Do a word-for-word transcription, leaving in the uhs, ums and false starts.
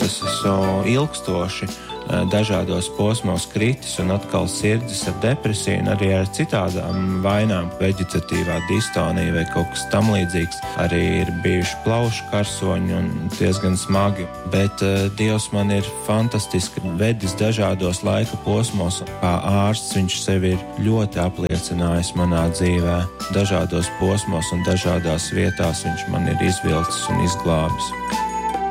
es esmu ilgstoši dažādos posmos kritis un atkal sirdzis ar depresiju un arī ar citādām vainām, veģetatīvā distonija vai kaut kas tam līdzīgs. Arī ir bijuši plaušu karsoņi un diezgan smagi, bet uh, Dievs man ir fantastiski vedis dažādos laika posmos. Kā ārsts viņš sevi ir ļoti apliecinājis manā dzīvē. Dažādos posmos un dažādās vietās viņš man ir izvilcis un izglābis.